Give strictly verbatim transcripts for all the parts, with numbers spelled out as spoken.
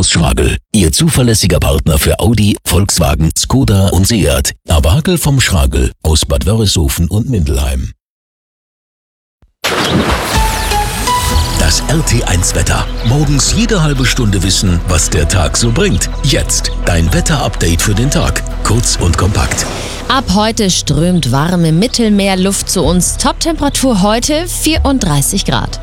aus Schragel. Ihr zuverlässiger Partner für Audi, Volkswagen, Skoda und Seat. Abagel vom Schragel aus Bad Wörishofen und Mindelheim. Das R T eins Wetter. Morgens jede halbe Stunde wissen, was der Tag so bringt. Jetzt dein Wetterupdate für den Tag. Kurz und kompakt. Ab heute strömt warme Mittelmeerluft zu uns. Toptemperatur heute vierunddreißig Grad.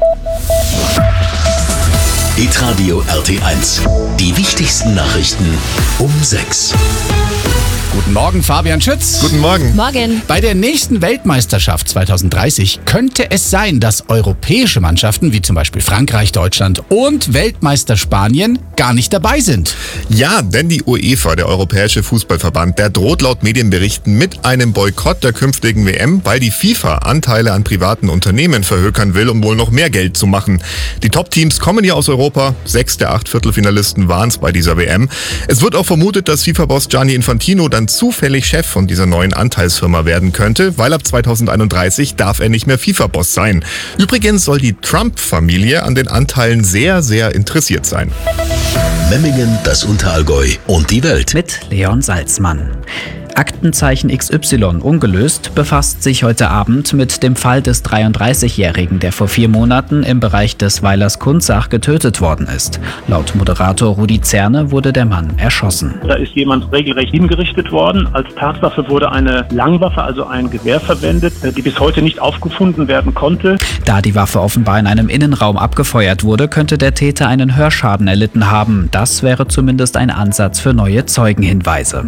Hitradio R T eins. Die wichtigsten Nachrichten um sechs. Guten Morgen, Fabian Schütz. Guten Morgen. Morgen. Bei der nächsten Weltmeisterschaft zwanzig dreißig könnte es sein, dass europäische Mannschaften wie zum Beispiel Frankreich, Deutschland und Weltmeister Spanien gar nicht dabei sind. Ja, denn die UEFA, der Europäische Fußballverband, der droht laut Medienberichten mit einem Boykott der künftigen W M, weil die FIFA Anteile an privaten Unternehmen verhökern will, um wohl noch mehr Geld zu machen. Die Top-Teams kommen ja aus Europa. Sechs der acht Viertelfinalisten waren es bei dieser W M. Es wird auch vermutet, dass FIFA-Boss Gianni Infantino dann zufällig Chef von dieser neuen Anteilsfirma werden könnte, weil ab zweitausendeinunddreißig darf er nicht mehr FIFA-Boss sein. Übrigens soll die Trump-Familie an den Anteilen sehr, sehr interessiert sein. Memmingen, das Unterallgäu und die Welt. Mit Leon Salzmann. Aktenzeichen X Y ungelöst befasst sich heute Abend mit dem Fall des dreiunddreißigjährigen, der vor vier Monaten im Bereich des Weilers Kunzach getötet worden ist. Laut Moderator Rudi Zerne wurde der Mann erschossen. Da ist jemand regelrecht hingerichtet worden. Als Tatwaffe wurde eine Langwaffe, also ein Gewehr verwendet, die bis heute nicht aufgefunden werden konnte. Da die Waffe offenbar in einem Innenraum abgefeuert wurde, könnte der Täter einen Hörschaden erlitten haben. Das wäre zumindest ein Ansatz für neue Zeugenhinweise.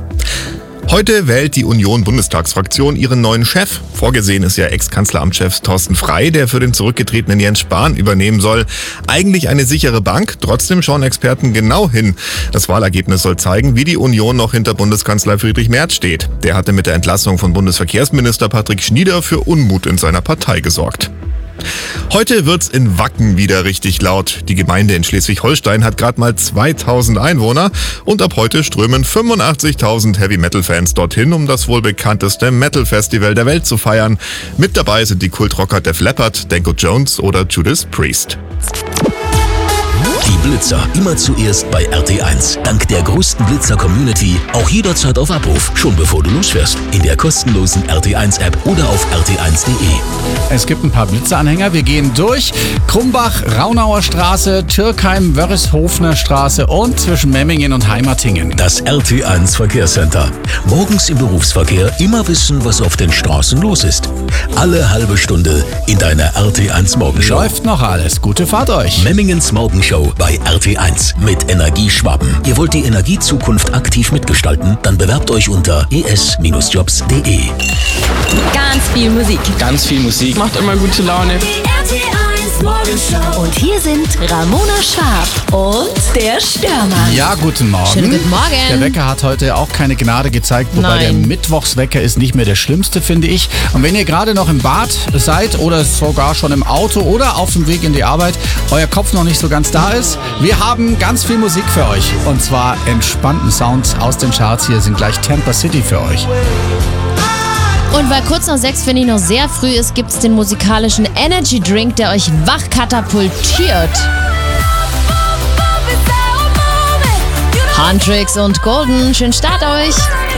Heute wählt die Union-Bundestagsfraktion ihren neuen Chef. Vorgesehen ist ja Ex-Kanzleramtschef Thorsten Frey, der für den zurückgetretenen Jens Spahn übernehmen soll. Eigentlich eine sichere Bank, trotzdem schauen Experten genau hin. Das Wahlergebnis soll zeigen, wie die Union noch hinter Bundeskanzler Friedrich Merz steht. Der hatte mit der Entlassung von Bundesverkehrsminister Patrick Schnieder für Unmut in seiner Partei gesorgt. Heute wird's in Wacken wieder richtig laut. Die Gemeinde in Schleswig-Holstein hat gerade mal zweitausend Einwohner und ab heute strömen fünfundachtzigtausend Heavy-Metal-Fans dorthin, um das wohl bekannteste Metal-Festival der Welt zu feiern. Mit dabei sind die Kultrocker Def Leppard, Danko Jones oder Judas Priest. Die Blitzer immer zuerst bei R T eins. Dank der größten Blitzer-Community auch jederzeit auf Abruf, schon bevor du losfährst. In der kostenlosen R T eins App oder auf r t eins punkt de. Es gibt ein paar Blitzeranhänger. Wir gehen durch. Krumbach, Raunauer Straße, Türkheim, Wörisshofener Straße und zwischen Memmingen und Heimatingen. Das R T eins Verkehrscenter. Morgens im Berufsverkehr immer wissen, was auf den Straßen los ist. Alle halbe Stunde in deiner R T eins Morgenshow. Läuft noch alles. Gute Fahrt euch. Memmingens Morgenshow bei R T eins mit Energieschwaben. Ihr wollt die Energiezukunft aktiv mitgestalten? Dann bewerbt euch unter e s jobs punkt de. Ganz viel Musik. Ganz viel Musik. Macht immer gute Laune. Die R T eins Morgenshow. Und hier sind Ramona Schwab und der Störmann. Ja, guten Morgen. Schönen guten Morgen. Der Wecker hat heute auch keine Gnade gezeigt, wobei Nein. der Mittwochswecker ist nicht mehr der schlimmste, finde ich. Und wenn ihr gerade noch im Bad seid oder sogar schon im Auto oder auf dem Weg in die Arbeit, euer Kopf noch nicht so ganz da ist, wir haben ganz viel Musik für euch. Und zwar entspannten Sounds aus den Charts. Hier sind gleich Tampa City für euch. Und weil kurz nach sechs, finde ich, noch sehr früh ist, gibt es den musikalischen Energy Drink, der euch wach katapultiert. Huntrix und Golden, schönen Start euch!